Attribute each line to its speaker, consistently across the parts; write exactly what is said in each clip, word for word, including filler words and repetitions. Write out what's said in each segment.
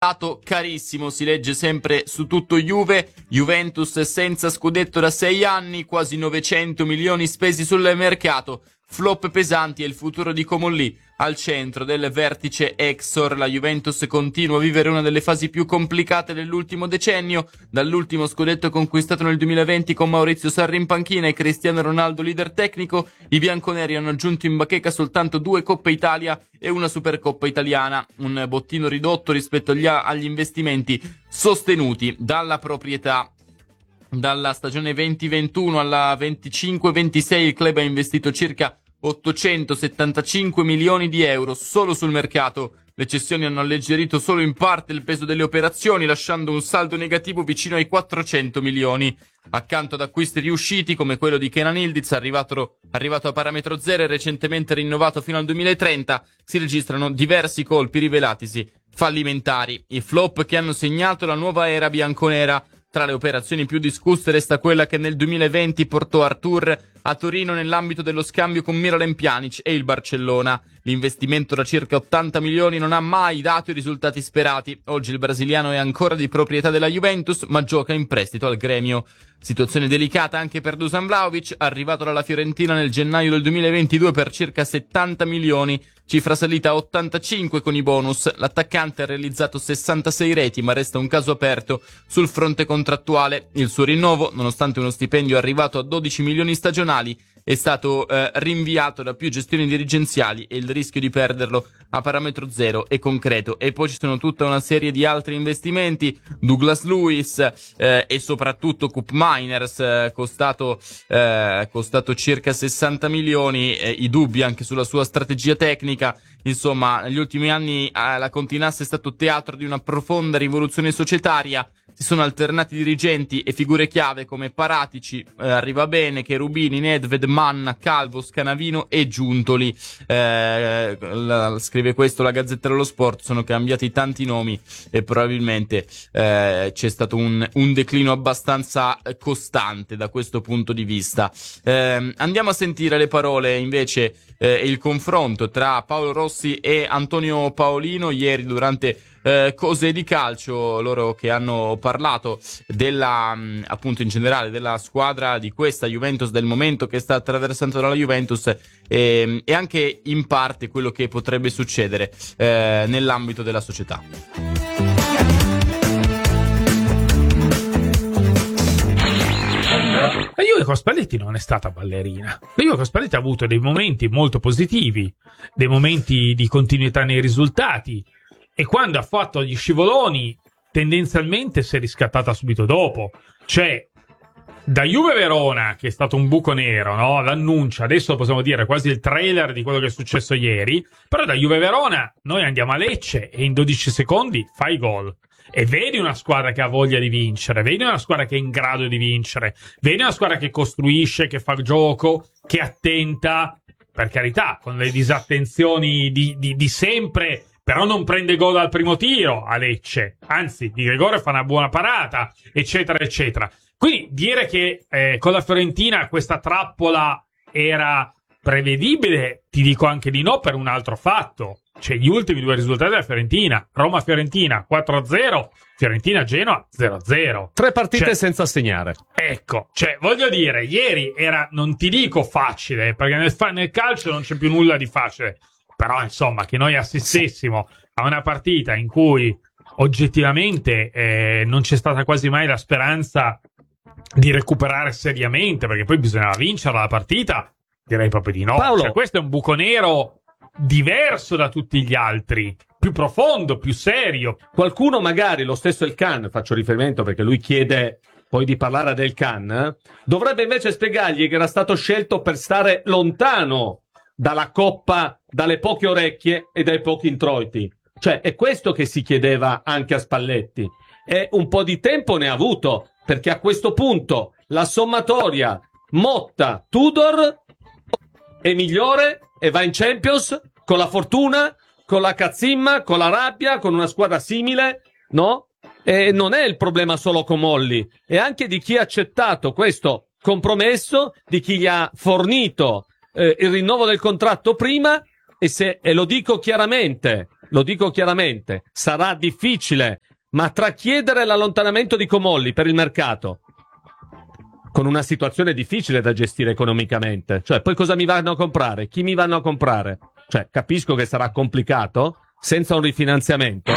Speaker 1: dato carissimo, si legge sempre su tutto Juve, Juventus senza scudetto da sei anni, quasi novecento milioni spesi sul mercato, flop pesanti e il futuro di Comolli al centro del vertice Exor. La Juventus continua a vivere una delle fasi più complicate dell'ultimo decennio, dall'ultimo scudetto conquistato nel duemilaventi con Maurizio Sarri in panchina e Cristiano Ronaldo leader tecnico. I bianconeri hanno aggiunto in bacheca soltanto due Coppe Italia e una Supercoppa italiana, un bottino ridotto rispetto agli, agli investimenti sostenuti dalla proprietà. Dalla stagione venti ventuno alla venticinque ventisei il club ha investito circa ottocentosettantacinque milioni di euro solo sul mercato. Le cessioni hanno alleggerito solo in parte il peso delle operazioni, lasciando un saldo negativo vicino ai quattrocento milioni. Accanto ad acquisti riusciti come quello di Kenan Yildiz, arrivato, arrivato a parametro zero e recentemente rinnovato fino al duemilatrenta, si registrano diversi colpi rivelatisi fallimentari. I flop che hanno segnato la nuova era bianconera. Tra le operazioni più discusse resta quella che nel duemilaventi portò Artur a Torino nell'ambito dello scambio con Miralem Pjanic e il Barcellona. L'investimento da circa ottanta milioni non ha mai dato i risultati sperati. Oggi il brasiliano è ancora di proprietà della Juventus, ma gioca in prestito al Gremio. Situazione delicata anche per Dusan Vlahovic, arrivato dalla Fiorentina nel gennaio del duemilaventidue per circa settanta milioni, cifra salita a ottantacinque con i bonus. L'attaccante ha realizzato sessantasei reti, ma resta un caso aperto sul fronte contrattuale. Il suo rinnovo, nonostante uno stipendio arrivato a dodici milioni stagionali, è stato eh, rinviato da più gestioni dirigenziali e il rischio di perderlo a parametro zero è concreto. E poi ci sono tutta una serie di altri investimenti, Douglas Luiz eh, e soprattutto Koop Miners, eh, costato, eh, costato circa sessanta milioni, eh, i dubbi anche sulla sua strategia tecnica. Insomma, negli ultimi anni eh, la Continasse è stato teatro di una profonda rivoluzione societaria. Si sono alternati dirigenti e figure chiave come Paratici, eh, Arrivabene, Cherubini, Nedved, Manna, Calvo, Scanavino e Giuntoli. Eh, la, scrive questo la Gazzetta dello Sport, sono cambiati tanti nomi e probabilmente eh, c'è stato un, un declino abbastanza costante da questo punto di vista. Eh, andiamo a sentire le parole invece e eh, il confronto tra Paolo Rossi e Antonio Paolino ieri durante Eh, cose di calcio, loro che hanno parlato della mh, appunto in generale della squadra di questa Juventus, del momento che sta attraversando la Juventus e, e anche in parte quello che potrebbe succedere eh, nell'ambito della società.
Speaker 2: La Juve con Spalletti non è stata ballerina. La Juve con Spalletti ha avuto dei momenti molto positivi, dei momenti di continuità nei risultati. E quando ha fatto gli scivoloni, tendenzialmente si è riscattata subito dopo. Cioè, da Juve Verona, che è stato un buco nero, no? L'annuncio, adesso possiamo dire quasi il trailer di quello che è successo ieri. Però da Juve Verona noi andiamo a Lecce e in dodici secondi fai gol. E vedi una squadra che ha voglia di vincere, vedi una squadra che è in grado di vincere, vedi una squadra che costruisce, che fa il gioco, che è attenta, per carità, con le disattenzioni di, di, di sempre. Però non prende gol al primo tiro a Lecce, anzi Di Gregore fa una buona parata, eccetera eccetera. Quindi dire che eh, con la Fiorentina questa trappola era prevedibile, ti dico anche di no per un altro fatto. Cioè gli ultimi due risultati della Fiorentina, Roma-Fiorentina quattro a zero, Fiorentina-Genoa zero a zero.
Speaker 3: Tre partite
Speaker 2: cioè, senza
Speaker 3: segnare.
Speaker 2: Ecco, cioè voglio dire, ieri era, non ti dico facile, perché nel, nel calcio non c'è più nulla di facile. Però, insomma, che noi assistessimo a una partita in cui oggettivamente eh, non c'è stata quasi mai la speranza di recuperare seriamente, perché poi bisognava vincere la partita, direi proprio di no.
Speaker 3: Paolo.
Speaker 2: Cioè, questo è un buco nero diverso da tutti gli altri, più profondo, più serio.
Speaker 3: Qualcuno magari, lo stesso El Khan, faccio riferimento perché lui chiede poi di parlare del Khan, eh, dovrebbe invece spiegargli che era stato scelto per stare lontano dalla coppa, dalle poche orecchie e dai pochi introiti. Cioè, è questo che si chiedeva anche a Spalletti. E un po' di tempo ne ha avuto, perché a questo punto la sommatoria Motta-Tudor è migliore e va in Champions con la fortuna, con la cazzimma, con la rabbia, con una squadra simile, no? E non è il problema solo con Molli, è anche di chi ha accettato questo compromesso, di chi gli ha fornito Eh, il rinnovo del contratto prima e se, e lo dico chiaramente, lo dico chiaramente, sarà difficile, ma tra chiedere l'allontanamento di Comolli per il mercato, con una situazione difficile da gestire economicamente, cioè poi cosa mi vanno a comprare? Chi mi vanno a comprare? Cioè, capisco che sarà complicato, senza un rifinanziamento.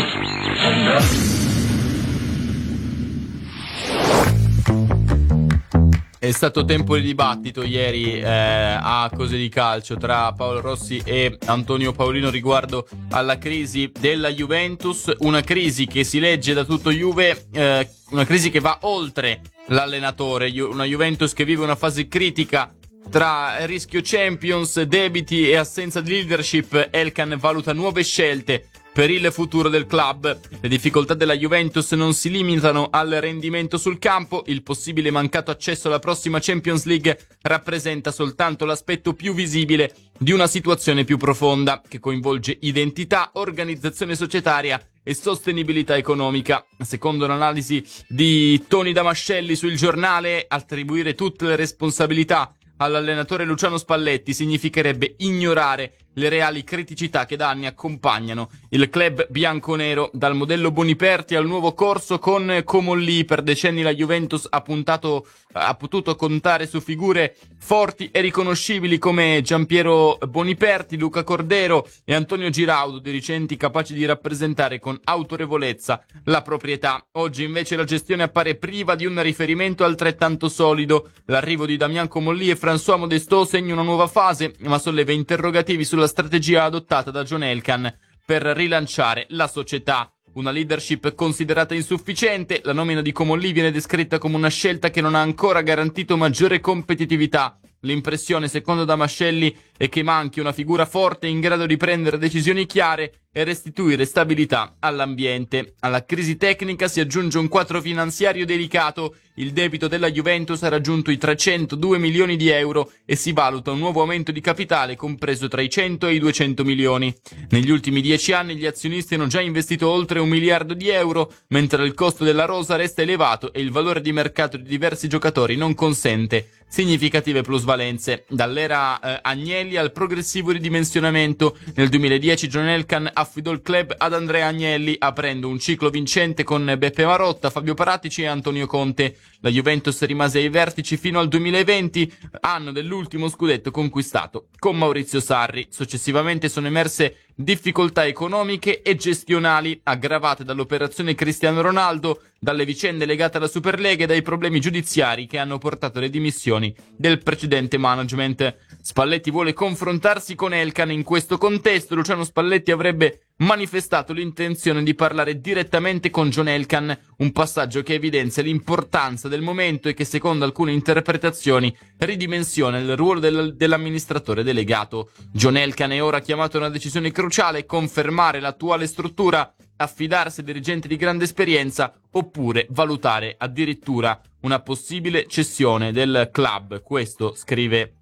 Speaker 1: È stato tempo di dibattito ieri eh, a Cose di Calcio tra Paolo Rossi e Antonio Paolino riguardo alla crisi della Juventus, una crisi che si legge da tutto Juve, eh, una crisi che va oltre l'allenatore, una Juventus che vive una fase critica tra rischio Champions, debiti e assenza di leadership. Elkann valuta nuove scelte per il futuro del club. Le difficoltà della Juventus non si limitano al rendimento sul campo, il possibile mancato accesso alla prossima Champions League rappresenta soltanto l'aspetto più visibile di una situazione più profonda che coinvolge identità, organizzazione societaria e sostenibilità economica. Secondo un'analisi di Tony Damascelli sul Giornale, attribuire tutte le responsabilità all'allenatore Luciano Spalletti significherebbe ignorare le reali criticità che da anni accompagnano il club bianconero. Dal modello Boniperti al nuovo corso con Comolli, per decenni la Juventus ha puntato ha potuto contare su figure forti e riconoscibili come Giampiero Boniperti, Luca Cordero e Antonio Giraudo, dirigenti capaci di rappresentare con autorevolezza la proprietà. Oggi invece la gestione appare priva di un riferimento altrettanto solido. L'arrivo di Damien Comolli e François Modestot segna una nuova fase, ma solleva interrogativi sulla strategia adottata da John Elkann per rilanciare la società. Una leadership considerata insufficiente, la nomina di Comolli viene descritta come una scelta che non ha ancora garantito maggiore competitività. L'impressione, secondo Damascelli, è che manchi una figura forte in grado di prendere decisioni chiare e restituire stabilità all'ambiente. Alla crisi tecnica si aggiunge un quadro finanziario delicato. Il debito della Juventus ha raggiunto i trecentodue milioni di euro e si valuta un nuovo aumento di capitale compreso tra i cento e i duecento milioni. Negli ultimi dieci anni gli azionisti hanno già investito oltre un miliardo di euro, mentre il costo della rosa resta elevato e il valore di mercato di diversi giocatori non consente significative plusvalenze. Dall'era eh, Agnelli al progressivo ridimensionamento, nel duemiladieci John Elkann affidò il club ad Andrea Agnelli, aprendo un ciclo vincente con Beppe Marotta, Fabio Paratici e Antonio Conte. La Juventus rimase ai vertici fino al duemilaventi, anno dell'ultimo scudetto conquistato con Maurizio Sarri. Successivamente sono emerse difficoltà economiche e gestionali aggravate dall'operazione Cristiano Ronaldo, dalle vicende legate alla Superlega e dai problemi giudiziari che hanno portato alle dimissioni del precedente management. Spalletti vuole confrontarsi con Elkann in questo contesto. Luciano Spalletti avrebbe manifestato l'intenzione di parlare direttamente con John Elkann, un passaggio che evidenzia l'importanza del momento e che secondo alcune interpretazioni ridimensiona il ruolo del, dell'amministratore delegato. John Elkann è ora chiamato a una decisione cruciale: confermare l'attuale struttura, affidarsi a dirigenti di grande esperienza oppure valutare addirittura una possibile cessione del club. Questo scrive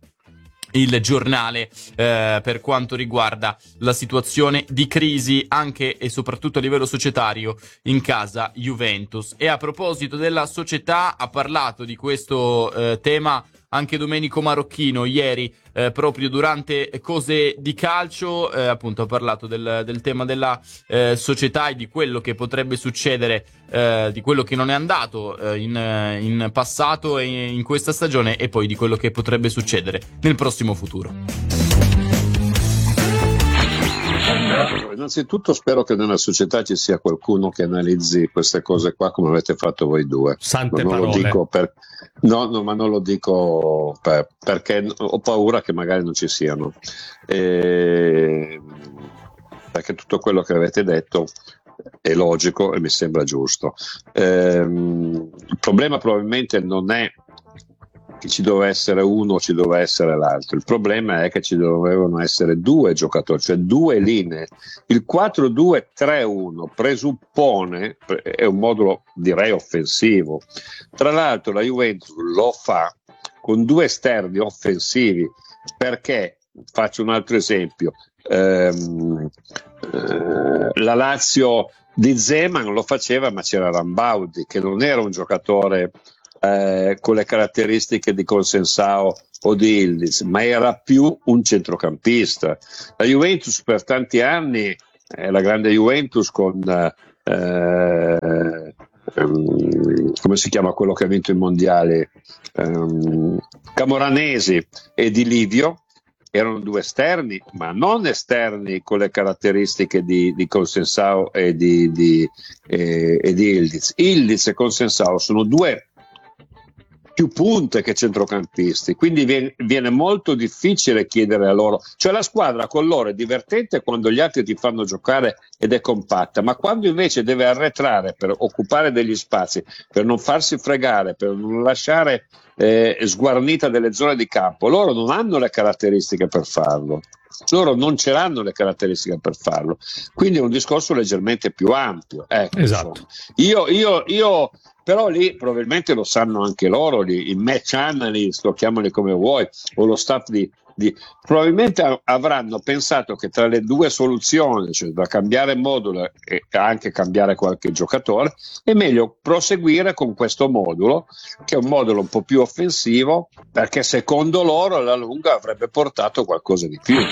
Speaker 1: il Giornale eh, per quanto riguarda la situazione di crisi anche e soprattutto a livello societario in casa Juventus. E a proposito della società, ha parlato di questo eh, tema anche Domenico Marocchino ieri, eh, proprio durante Cose di Calcio, eh, appunto ha parlato del, del tema della eh, società e di quello che potrebbe succedere, eh, di quello che non è andato eh, in, in passato e in questa stagione, e poi di quello che potrebbe succedere nel prossimo futuro.
Speaker 4: Innanzitutto spero che nella società ci sia qualcuno che analizzi queste cose qua come avete fatto voi due.
Speaker 3: Sante
Speaker 4: ma non
Speaker 3: parole.
Speaker 4: Lo dico per... no, no, ma non lo dico per... perché ho paura che magari non ci siano. E... Perché tutto quello che avete detto è logico e mi sembra giusto. Ehm... Il problema probabilmente non è che ci doveva essere uno o ci doveva essere l'altro, il problema è che ci dovevano essere due giocatori, cioè due linee. Il quattro due tre uno presuppone, è un modulo direi offensivo, tra l'altro la Juventus lo fa con due esterni offensivi, perché faccio un altro esempio, ehm, eh, la Lazio di Zeman lo faceva, ma c'era Rambaudi che non era un giocatore Eh, con le caratteristiche di Consensao o di Ildiz, ma era più un centrocampista. La Juventus per tanti anni è la grande Juventus con eh, ehm, come si chiama quello che ha vinto il mondiale, ehm, Camoranesi e Di Livio, erano due esterni, ma non esterni con le caratteristiche di, di Consensao e di, di, eh, e di Ildiz. Ildiz e Consensao sono due più punte che centrocampisti, quindi viene, viene molto difficile chiedere a loro, cioè la squadra con loro è divertente quando gli altri ti fanno giocare ed è compatta, ma quando invece deve arretrare per occupare degli spazi, per non farsi fregare, per non lasciare eh, sguarnita delle zone di campo, loro non hanno le caratteristiche per farlo. Loro non ce l'hanno le caratteristiche per farlo, quindi è un discorso leggermente più ampio. Ecco,
Speaker 2: esatto.
Speaker 4: Io, io, io però lì probabilmente lo sanno anche loro, lì, i match analyst, lo chiamali come vuoi, o lo staff di, di probabilmente avranno pensato che tra le due soluzioni, cioè da cambiare modulo e anche cambiare qualche giocatore, è meglio proseguire con questo modulo, che è un modulo un po' più offensivo, perché secondo loro alla lunga avrebbe portato qualcosa di più.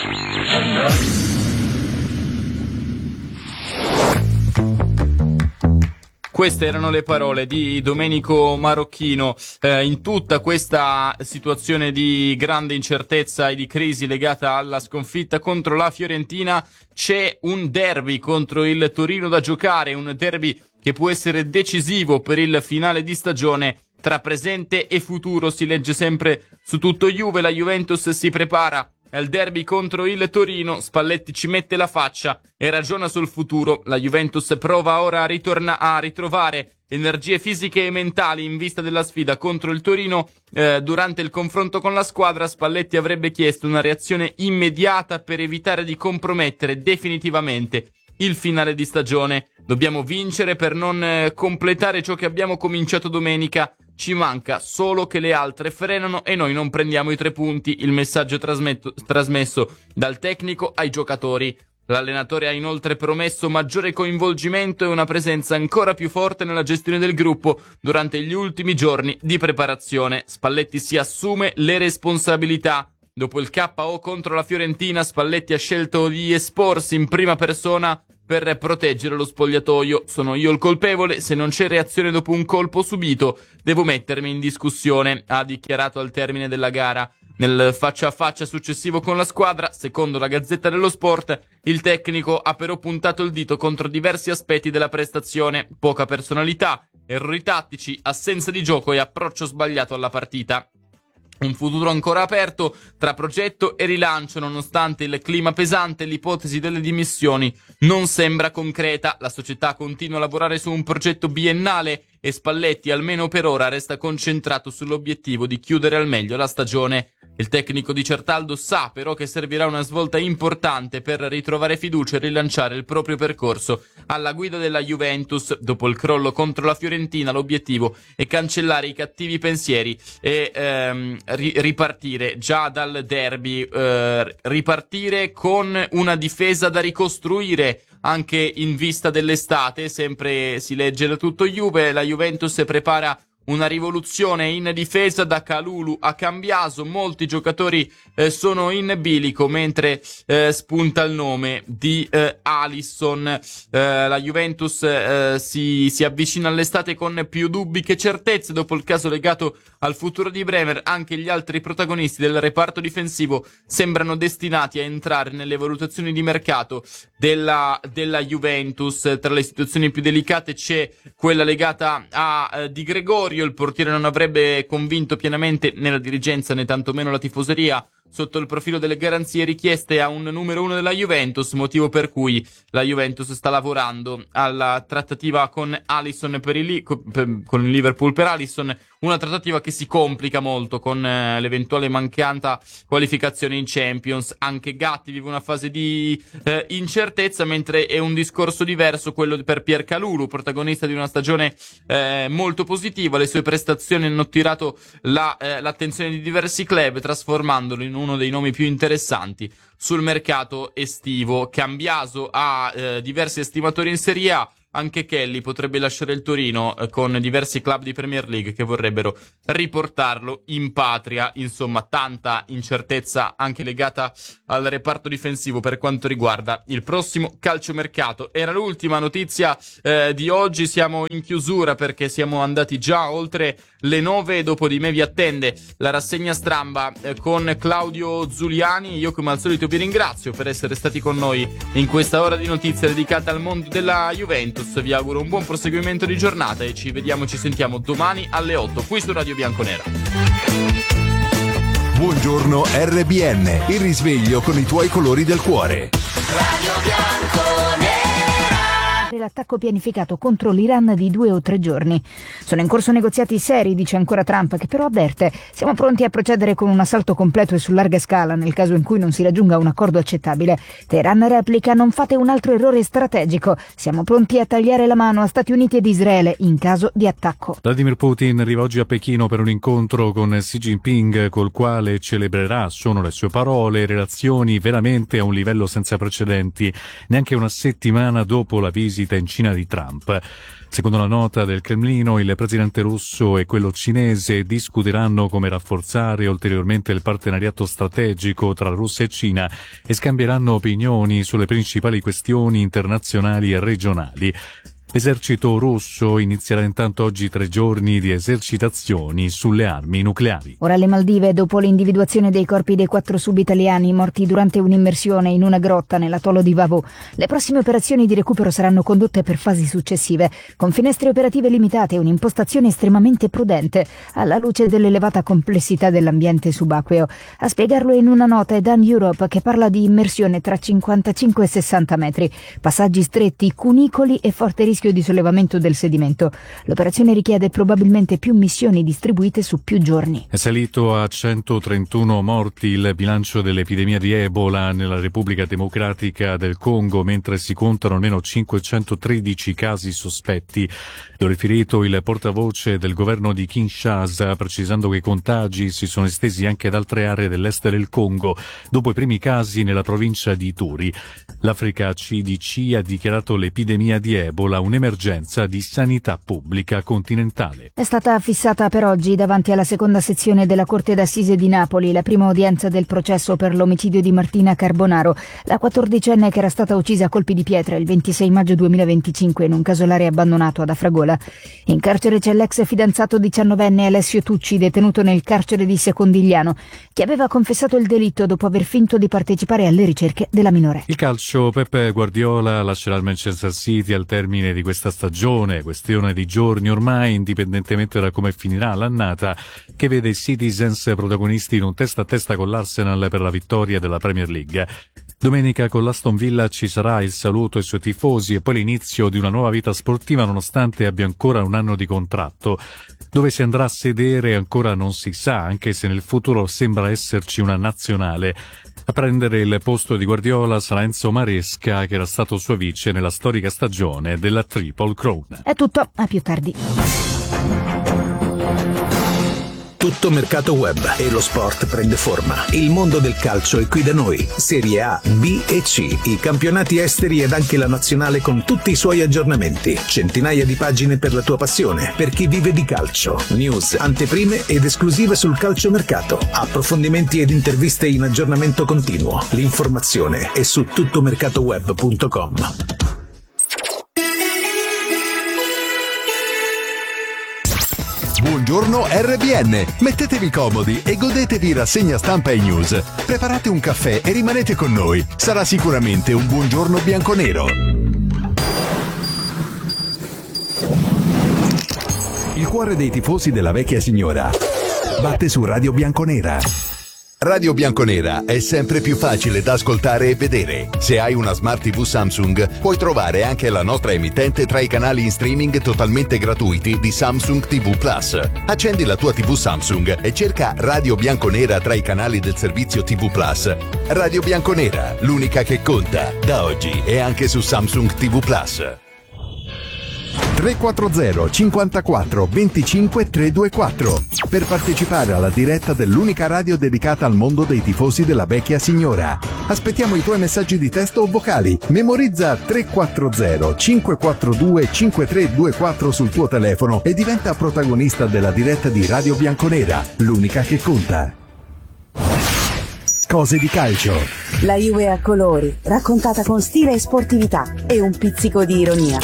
Speaker 1: Queste erano le parole di Domenico Marocchino. Eh, in tutta questa situazione di grande incertezza e di crisi legata alla sconfitta contro la Fiorentina, c'è un derby contro il Torino da giocare, un derby che può essere decisivo per il finale di stagione tra presente e futuro. Si legge sempre su Tutto Juve, la Juventus si prepara al derby contro il Torino, Spalletti ci mette la faccia e ragiona sul futuro. La Juventus prova ora a, ritorna- a ritrovare energie fisiche e mentali in vista della sfida contro il Torino. Eh, durante il confronto con la squadra, Spalletti avrebbe chiesto una reazione immediata per evitare di compromettere definitivamente il finale di stagione. Dobbiamo vincere per non eh, completare ciò che abbiamo cominciato domenica. Ci manca solo che le altre frenano e noi non prendiamo i tre punti. Il messaggio trasmetto, trasmesso dal tecnico ai giocatori. L'allenatore ha inoltre promesso maggiore coinvolgimento e una presenza ancora più forte nella gestione del gruppo durante gli ultimi giorni di preparazione. Spalletti si assume le responsabilità. Dopo il K O contro la Fiorentina, Spalletti ha scelto di esporsi in prima persona per proteggere lo spogliatoio. Sono io il colpevole, se non c'è reazione dopo un colpo subito devo mettermi in discussione, ha dichiarato al termine della gara. Nel faccia a faccia successivo con la squadra, secondo la Gazzetta dello Sport, il tecnico ha però puntato il dito contro diversi aspetti della prestazione: poca personalità, errori tattici, assenza di gioco e approccio sbagliato alla partita. Un futuro ancora aperto tra progetto e rilancio, nonostante il clima pesante, l'ipotesi delle dimissioni non sembra concreta. La società continua a lavorare su un progetto biennale e Spalletti, almeno per ora, resta concentrato sull'obiettivo di chiudere al meglio la stagione. Il tecnico di Certaldo sa però che servirà una svolta importante per ritrovare fiducia e rilanciare il proprio percorso alla guida della Juventus. Dopo il crollo contro la Fiorentina, l'obiettivo è cancellare i cattivi pensieri e ehm, ri- ripartire già dal derby, eh, ripartire con una difesa da ricostruire anche in vista dell'estate. Sempre si legge da Tutto Juve, la Juventus prepara una rivoluzione in difesa da Kalulu a Cambiaso. Molti giocatori eh, sono in bilico mentre eh, spunta il nome di eh, Alisson. Eh, la Juventus eh, si, si avvicina all'estate con più dubbi che certezze. Dopo il caso legato al futuro di Bremer, anche gli altri protagonisti del reparto difensivo sembrano destinati a entrare nelle valutazioni di mercato della, della Juventus. Tra le situazioni più delicate c'è quella legata a eh, Di Gregorio. Il portiere non avrebbe convinto pienamente né la dirigenza né tantomeno la tifoseria sotto il profilo delle garanzie richieste a un numero uno della Juventus, motivo per cui la Juventus sta lavorando alla trattativa con Alisson per il, con il Liverpool per Alisson, una trattativa che si complica molto con eh, l'eventuale mancata qualificazione in Champions. Anche Gatti vive una fase di eh, incertezza, mentre è un discorso diverso quello per Pierre Kalulu, protagonista di una stagione eh, molto positiva. Le sue prestazioni hanno attirato la, eh, l'attenzione di diversi club, trasformandolo in uno dei nomi più interessanti sul mercato estivo. Cambiaso ha eh, diversi estimatori in Serie A, anche Kelly potrebbe lasciare il Torino eh, con diversi club di Premier League che vorrebbero riportarlo in patria. Insomma, tanta incertezza anche legata al reparto difensivo per quanto riguarda il prossimo calciomercato. Era l'ultima notizia eh, di oggi, siamo in chiusura perché siamo andati già oltre le nove. Dopo di me vi attende la rassegna stramba eh, con Claudio Zuliani. Io come al solito vi ringrazio per essere stati con noi in questa ora di notizie dedicata al mondo della Juventus. Vi auguro un buon proseguimento di giornata e ci vediamo, ci sentiamo domani alle otto qui su Radio Bianconera.
Speaker 5: Buongiorno R B N, il risveglio con i tuoi colori del cuore.
Speaker 6: Radio Bianconera.
Speaker 7: L'attacco pianificato contro l'Iran di due o tre giorni. Sono in corso negoziati seri, dice ancora Trump, che però avverte: siamo pronti a procedere con un assalto completo e su larga scala nel caso in cui non si raggiunga un accordo accettabile. Teheran replica: non fate un altro errore strategico, siamo pronti a tagliare la mano a Stati Uniti ed Israele in caso di attacco.
Speaker 8: Vladimir Putin arriva oggi a Pechino per un incontro con Xi Jinping, col quale celebrerà, sono le sue parole, relazioni veramente a un livello senza precedenti, neanche una settimana dopo la visita in Cina di Trump. Secondo la nota del Cremlino, il presidente russo e quello cinese discuteranno come rafforzare ulteriormente il partenariato strategico tra Russia e Cina e scambieranno opinioni sulle principali questioni internazionali e regionali. L'esercito russo inizierà intanto oggi tre giorni di esercitazioni sulle armi nucleari.
Speaker 7: Ora le Maldive, dopo l'individuazione dei corpi dei quattro sub-italiani morti durante un'immersione in una grotta nell'atollo di Vavo. Le prossime operazioni di recupero saranno condotte per fasi successive, con finestre operative limitate e un'impostazione estremamente prudente, alla luce dell'elevata complessità dell'ambiente subacqueo. A spiegarlo in una nota è Dan Europe, che parla di immersione tra cinquantacinque e sessanta metri, passaggi stretti, cunicoli e forte rischio di sollevamento del sedimento. L'operazione richiede probabilmente più missioni distribuite su più giorni.
Speaker 8: È salito a centotrentuno morti il bilancio dell'epidemia di Ebola nella Repubblica Democratica del Congo, mentre si contano almeno cinquecentotredici casi sospetti. Lo ha riferito il portavoce del governo di Kinshasa, precisando che i contagi si sono estesi anche ad altre aree dell'est del Congo, dopo i primi casi nella provincia di Ituri. L'Africa C D C ha dichiarato l'epidemia di Ebola un'emergenza di sanità pubblica continentale.
Speaker 7: È stata fissata per oggi davanti alla seconda sezione della Corte d'Assise di Napoli la prima udienza del processo per l'omicidio di Martina Carbonaro, la quattordicenne che era stata uccisa a colpi di pietra il ventisei maggio duemilaventicinque in un casolare abbandonato ad Afragola. In carcere c'è l'ex fidanzato diciannovenne Alessio Tucci, detenuto nel carcere di Secondigliano, che aveva confessato il delitto dopo aver finto di partecipare alle ricerche della minore.
Speaker 8: Il calcio: Pep Guardiola lascerà il Manchester City al termine di questa stagione, questione di giorni ormai, indipendentemente da come finirà l'annata, che vede i Citizens protagonisti in un testa a testa con l'Arsenal per la vittoria della Premier League. Domenica con l'Aston Villa ci sarà il saluto ai suoi tifosi e poi l'inizio di una nuova vita sportiva, nonostante abbia ancora un anno di contratto. Dove si andrà a sedere ancora non si sa, anche se nel futuro sembra esserci una nazionale. A prendere il posto di Guardiola sarà Enzo Maresca, che era stato suo vice nella storica stagione della Triple Crown.
Speaker 7: È tutto, a più tardi.
Speaker 5: Tutto mercato web e lo sport prende forma. Il mondo del calcio è qui da noi. Serie A, B e C, i campionati esteri ed anche la nazionale con tutti i suoi aggiornamenti. Centinaia di pagine per la tua passione, per chi vive di calcio. News, anteprime ed esclusive sul calciomercato. Approfondimenti ed interviste in aggiornamento continuo. L'informazione è su tuttomercatoweb punto com.
Speaker 9: Buongiorno R B N, mettetevi comodi e godetevi rassegna stampa e news. Preparate un caffè e rimanete con noi. Sarà sicuramente un buongiorno bianconero. Il cuore dei tifosi della vecchia signora batte su Radio Bianconera. Radio Bianconera è sempre più facile da ascoltare e vedere. Se hai una Smart tivù Samsung, puoi trovare anche la nostra emittente tra i canali in streaming totalmente gratuiti di Samsung tivù Plus. Accendi la tua tivù Samsung e cerca Radio Bianconera tra i canali del servizio tivù Plus. Radio Bianconera, l'unica che conta, da oggi e anche su Samsung tivù Plus. tre quattro zero cinquantaquattro venticinque trecentoventiquattro per partecipare alla diretta dell'unica radio dedicata al mondo dei tifosi della vecchia signora. Aspettiamo i tuoi messaggi di testo o vocali. Memorizza tre quattro zero cinque quattro due cinque tre due quattro sul tuo telefono e diventa protagonista della diretta di Radio Bianconera, l'unica che conta. Cose di calcio.
Speaker 10: La Juve a colori, raccontata con stile e sportività e un pizzico di ironia.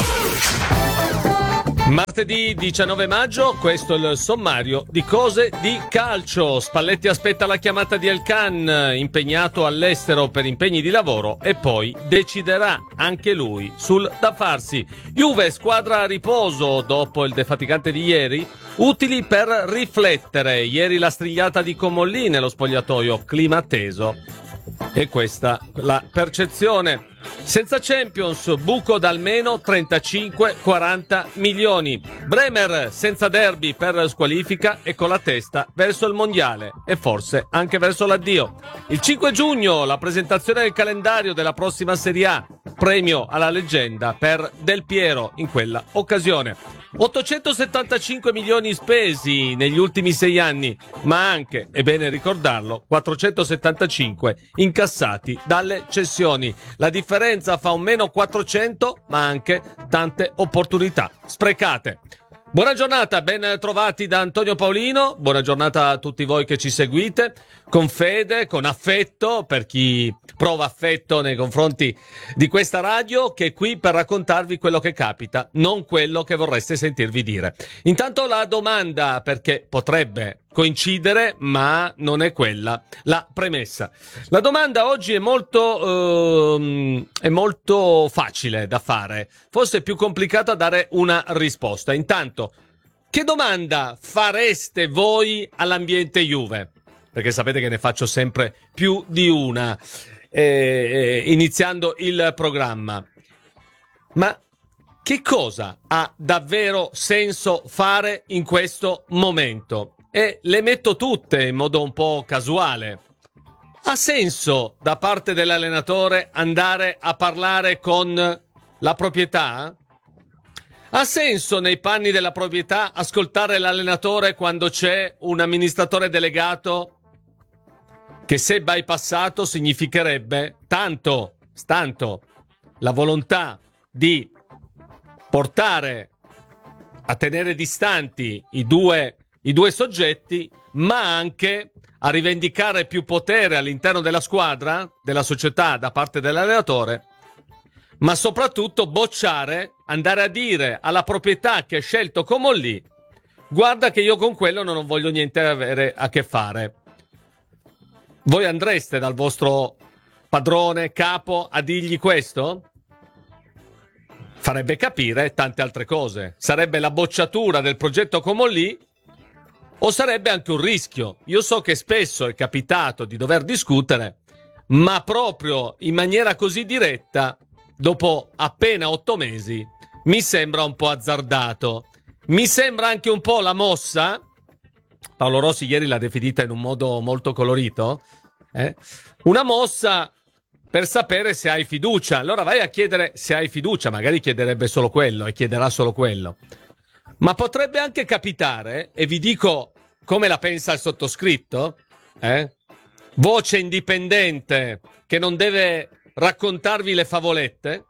Speaker 3: Martedì diciannove maggio, questo è il sommario di Cose di calcio. Spalletti aspetta la chiamata di El Khan, impegnato all'estero per impegni di lavoro, e poi deciderà anche lui sul da farsi. Juve, squadra a riposo dopo il defaticante di ieri, utili per riflettere. Ieri la strigliata di Comolli nello spogliatoio, clima teso. E questa la percezione. Senza Champions, buco da almeno trentacinque quaranta milioni. Bremer senza derby per squalifica e con la testa verso il mondiale e forse anche verso l'addio. Il cinque giugno la presentazione del calendario della prossima Serie A, premio alla leggenda per Del Piero in quella occasione. ottocentosettantacinque milioni spesi negli ultimi sei anni, ma anche, è bene ricordarlo, quattrocentosettantacinque incassati dalle cessioni. La differenza fa un meno quattrocento, ma anche tante opportunità sprecate. Buona giornata, ben trovati da Antonio Paolino, buona giornata a tutti voi che ci seguite, con fede, con affetto, per chi prova affetto nei confronti di questa radio, che è qui per raccontarvi quello che capita, non quello che vorreste sentirvi dire. Intanto la domanda, perché potrebbe coincidere, ma non è quella la premessa. La domanda oggi è molto ehm, è molto facile da fare, forse è più complicato a dare una risposta. Intanto, che domanda fareste voi all'ambiente Juve? Perché sapete che ne faccio sempre più di una eh, iniziando il programma. Ma che cosa ha davvero senso fare in questo momento? E le metto tutte in modo un po' casuale. Ha senso da parte dell'allenatore andare a parlare con la proprietà? Ha senso nei panni della proprietà ascoltare l'allenatore quando c'è un amministratore delegato che, se bypassato, significherebbe tanto, tanto la volontà di portare a tenere distanti i due i due soggetti, ma anche a rivendicare più potere all'interno della squadra, della società, da parte dell'allenatore, ma soprattutto bocciare, andare a dire alla proprietà che ha scelto Comolli: guarda che io con quello non voglio niente avere a che fare. Voi andreste dal vostro padrone, capo, a dirgli questo? Farebbe capire tante altre cose. Sarebbe la bocciatura del progetto Comolli, o sarebbe anche un rischio. Io so che spesso è capitato di dover discutere, ma proprio in maniera così diretta, dopo appena otto mesi, mi sembra un po' azzardato. Mi sembra anche un po' la mossa, Paolo Rossi ieri l'ha definita in un modo molto colorito, eh? Una mossa per sapere se hai fiducia. Allora vai a chiedere se hai fiducia, magari chiederebbe solo quello e chiederà solo quello. Ma potrebbe anche capitare, e vi dico come la pensa il sottoscritto, eh? Voce indipendente che non deve raccontarvi le favolette,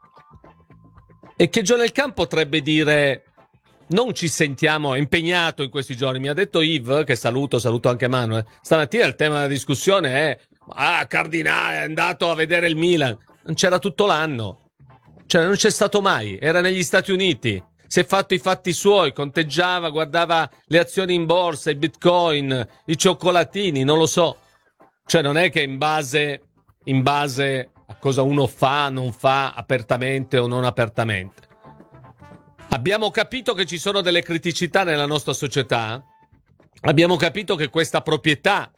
Speaker 3: e che John El Khan potrebbe dire: non ci sentiamo, è impegnato in questi giorni. Mi ha detto Yves, che saluto, saluto anche Manuel, stamattina il tema della discussione è: ah, Cardinale è andato a vedere il Milan. Non c'era tutto l'anno, cioè non c'è stato mai, era negli Stati Uniti. Si è fatto i fatti suoi, conteggiava, guardava le azioni in borsa, i bitcoin, i cioccolatini, non lo so. Cioè non è che in base, in base a cosa uno fa, non fa, apertamente o non apertamente. Abbiamo capito che ci sono delle criticità nella nostra società, abbiamo capito che questa proprietà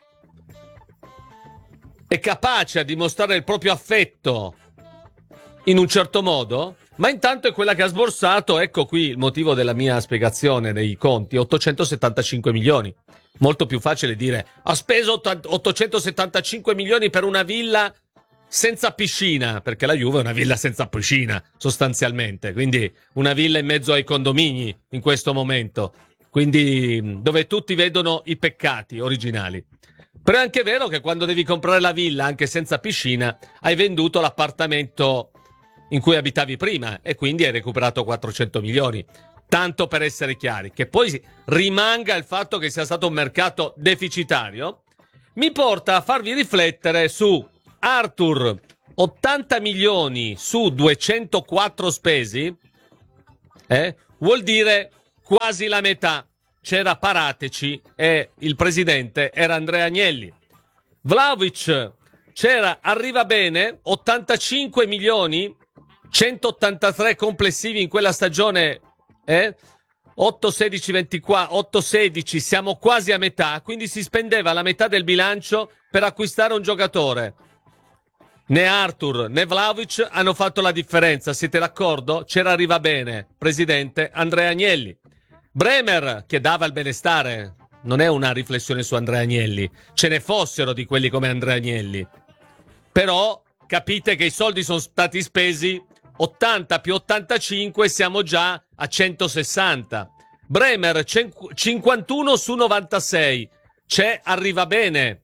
Speaker 3: è capace a dimostrare il proprio affetto in un certo modo, ma intanto è quella che ha sborsato, ecco qui il motivo della mia spiegazione dei conti, ottocentosettantacinque milioni. Molto più facile dire: ha speso ottocentosettantacinque milioni per una villa senza piscina, perché la Juve è una villa senza piscina sostanzialmente, quindi una villa in mezzo ai condomini in questo momento, quindi dove tutti vedono i peccati originali. Però è anche vero che quando devi comprare la villa anche senza piscina hai venduto l'appartamento in cui abitavi prima e quindi hai recuperato quattrocento milioni. Tanto per essere chiari, che poi rimanga il fatto che sia stato un mercato deficitario, mi porta a farvi riflettere su Arthur, ottanta milioni su duecentoquattro spesi, eh, vuol dire quasi la metà. C'era Parateci e il presidente era Andrea Agnelli. Vlahovic c'era Arriva Bene, ottantacinque milioni, centottantatré complessivi in quella stagione. Eh? otto sedici ventiquattro, otto sedici, siamo quasi a metà, quindi si spendeva la metà del bilancio per acquistare un giocatore. Né Arthur né Vlahovic hanno fatto la differenza, siete d'accordo? C'era Arriva Bene, presidente Andrea Agnelli. Bremer, che dava il benestare, non è una riflessione su Andrea Agnelli, ce ne fossero di quelli come Andrea Agnelli. Però capite che i soldi sono stati spesi, ottanta più ottantacinque, siamo già a centosessanta. Bremer, cinquantuno su novantasei. C'è Arriva Bene.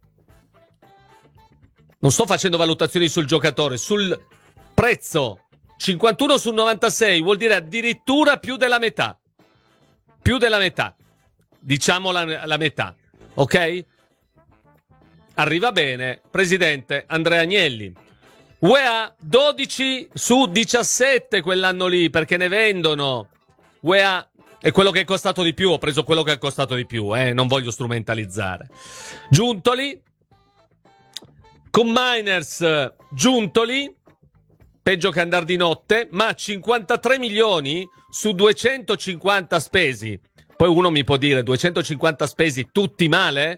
Speaker 3: Non sto facendo valutazioni sul giocatore, sul prezzo. cinquantuno su novantasei vuol dire addirittura più della metà. Più della metà. Diciamo la, la metà. Ok? Arriva Bene, presidente Andrea Agnelli. U E A dodici su diciassette quell'anno lì, perché ne vendono. U E A è quello che è costato di più, ho preso quello che è costato di più, eh, non voglio strumentalizzare. Giuntoli, con Miners, Giuntoli, peggio che andar di notte, ma cinquantatré milioni su duecentocinquanta spesi. Poi uno mi può dire, duecentocinquanta spesi tutti male?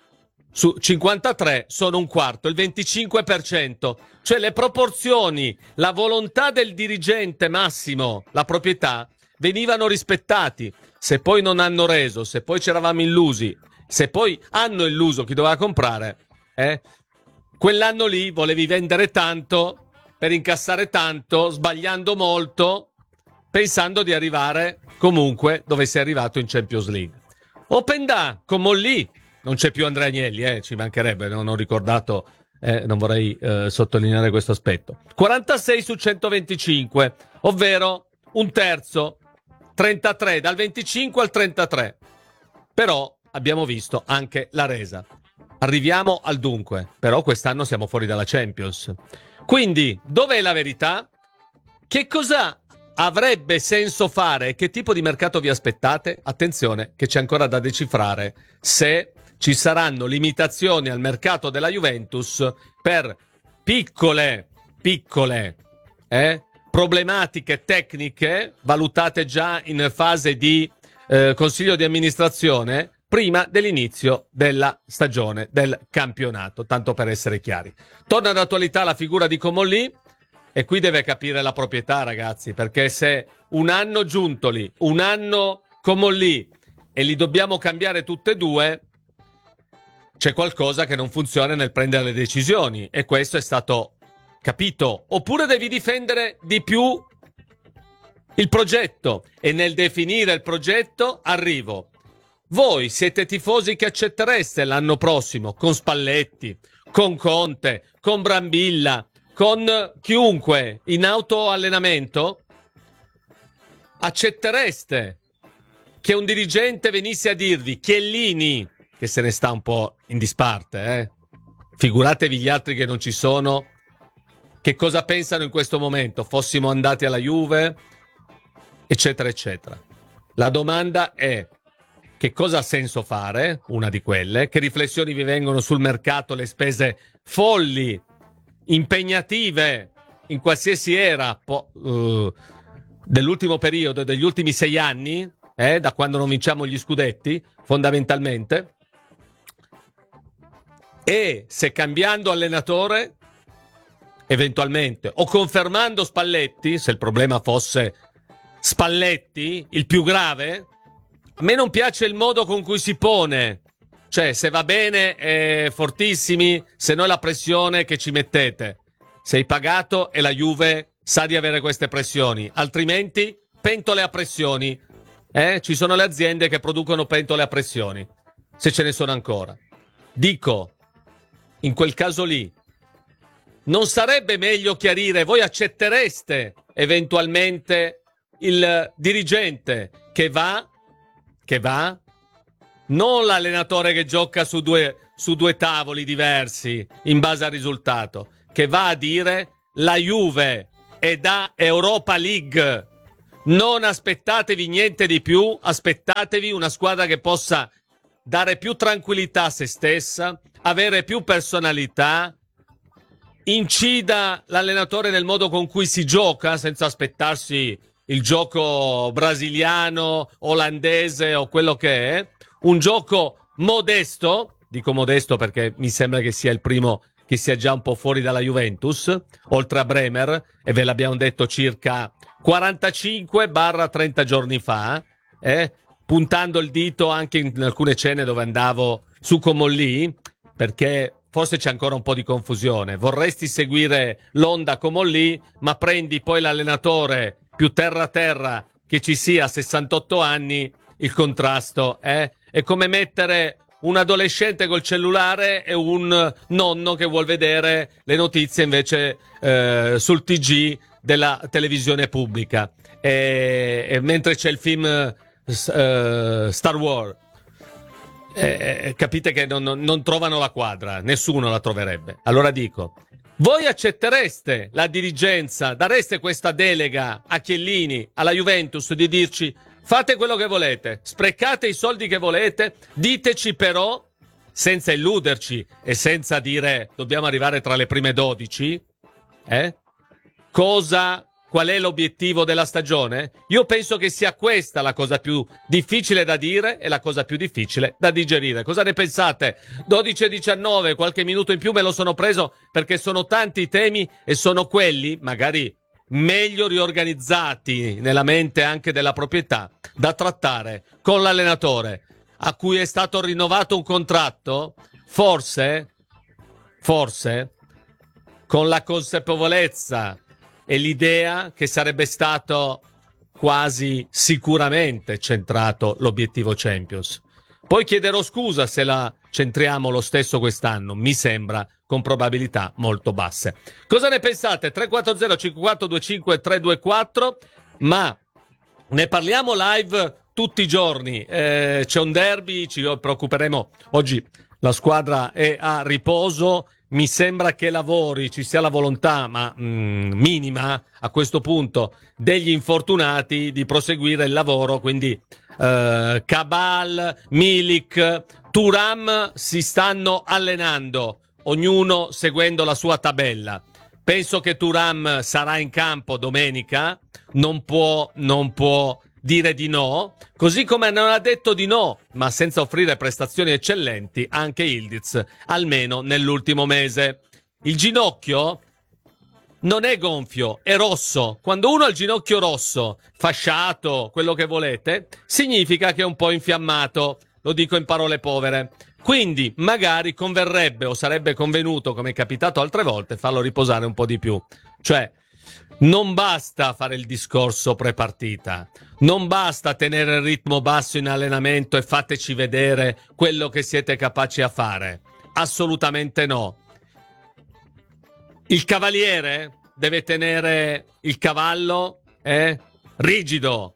Speaker 3: Su cinquantatré sono un quarto, il venticinque per cento. Cioè le proporzioni, la volontà del dirigente massimo, la proprietà, venivano rispettati. Se poi non hanno reso, se poi ci eravamo illusi, se poi hanno illuso chi doveva comprare, eh, quell'anno lì volevi vendere tanto per incassare tanto, sbagliando molto, pensando di arrivare comunque dove sei arrivato in Champions League. Openda con Mollì. Non c'è più Andrea Agnelli, eh, ci mancherebbe, non ho ricordato, eh, non vorrei eh, sottolineare questo aspetto. quarantasei su centoventicinque, ovvero un terzo, trentatré, dal venticinque al trentatré. Però abbiamo visto anche la resa. Arriviamo al dunque, però quest'anno siamo fuori dalla Champions. Quindi, dov'è la verità? Che cosa avrebbe senso fare? Che tipo di mercato vi aspettate? Attenzione, che c'è ancora da decifrare se ci saranno limitazioni al mercato della Juventus per piccole, piccole eh, problematiche tecniche valutate già in fase di eh, consiglio di amministrazione prima dell'inizio della stagione del campionato, tanto per essere chiari. Torna d'attualità la figura di Comolli e qui deve capire la proprietà, ragazzi, perché se un anno Giuntoli, un anno Comolli e li dobbiamo cambiare tutte e due, c'è qualcosa che non funziona nel prendere le decisioni e questo è stato capito. Oppure devi difendere di più il progetto e nel definire il progetto arrivo. Voi siete tifosi che accettereste l'anno prossimo con Spalletti, con Conte, con Brambilla, con chiunque in autoallenamento? Accettereste che un dirigente venisse a dirvi Chiellini, che se ne sta un po' in disparte, eh? Figuratevi gli altri che non ci sono, che cosa pensano in questo momento? Fossimo andati alla Juve, eccetera, eccetera. La domanda è: che cosa ha senso fare? Una di quelle. Che riflessioni vi vengono sul mercato, le spese folli, impegnative, in qualsiasi era po- uh, dell'ultimo periodo, degli ultimi sei anni, eh, da quando non vinciamo gli scudetti, fondamentalmente. E se cambiando allenatore, eventualmente, o confermando Spalletti, se il problema fosse Spalletti, il più grave, a me non piace il modo con cui si pone. Cioè, se va bene, eh, fortissimi, se no la pressione che ci mettete. sei pagato e la Juve sa di avere queste pressioni, altrimenti pentole a pressioni. Eh? Ci sono le aziende che producono pentole a pressioni, se ce ne sono ancora. Dico, in quel caso lì, non sarebbe meglio chiarire, voi accettereste eventualmente il dirigente che va, che va, non l'allenatore che gioca su due, su due tavoli diversi in base al risultato, che va a dire la Juve è da Europa League, non aspettatevi niente di più, aspettatevi una squadra che possa dare più tranquillità a se stessa, avere più personalità, incida l'allenatore nel modo con cui si gioca senza aspettarsi il gioco brasiliano, olandese o quello che è, un gioco modesto, dico modesto perché mi sembra che sia il primo che sia già un po' fuori dalla Juventus, oltre a Bremer, e ve l'abbiamo detto circa quarantacinque trenta giorni fa, eh, puntando il dito anche in alcune scene dove andavo su Comolli, perché forse c'è ancora un po' di confusione. Vorresti seguire l'onda Comolli, ma prendi poi l'allenatore più terra-terra che ci sia a sessantotto anni, il contrasto eh? È come mettere un adolescente col cellulare e un nonno che vuol vedere le notizie invece eh, sul T G della televisione pubblica. E, e mentre c'è il film eh, Star Wars, eh, capite che non, non trovano la quadra, nessuno la troverebbe. Allora dico, voi accettereste la dirigenza, dareste questa delega a Chiellini, alla Juventus, di dirci fate quello che volete, sprecate i soldi che volete, diteci però, senza illuderci e senza dire dobbiamo arrivare tra le prime dodici, eh? Cosa, qual è l'obiettivo della stagione? Io penso che sia questa la cosa più difficile da dire e la cosa più difficile da digerire. Cosa ne pensate? dodici e diciannove, qualche minuto in più me lo sono preso perché sono tanti i temi e sono quelli, magari meglio riorganizzati nella mente anche della proprietà, da trattare con l'allenatore a cui è stato rinnovato un contratto, forse, forse, con la consapevolezza e l'idea che sarebbe stato quasi sicuramente centrato l'obiettivo Champions. Poi chiederò scusa se la centriamo lo stesso quest'anno, mi sembra con probabilità molto basse. Cosa ne pensate? tre quattro zero cinque quattro due cinque tre due quattro, ma ne parliamo live tutti i giorni, eh, c'è un derby, ci preoccuperemo, oggi la squadra è a riposo, mi sembra che lavori, ci sia la volontà, ma mh, minima a questo punto, degli infortunati di proseguire il lavoro, quindi eh, Cabal, Milik, Thuram si stanno allenando, ognuno seguendo la sua tabella. Penso che Thuram sarà in campo domenica, non può, non può dire di no, così come non ha detto di no, ma senza offrire prestazioni eccellenti, anche Yildiz, almeno nell'ultimo mese. Il ginocchio non è gonfio, è rosso. Quando uno ha il ginocchio rosso, fasciato, quello che volete, significa che è un po' infiammato, lo dico in parole povere. Quindi magari converrebbe o sarebbe convenuto, come è capitato altre volte, farlo riposare un po' di più. Cioè, non basta fare il discorso prepartita, non basta tenere il ritmo basso in allenamento e fateci vedere quello che siete capaci a fare. Assolutamente no. Il cavaliere deve tenere il cavallo eh, rigido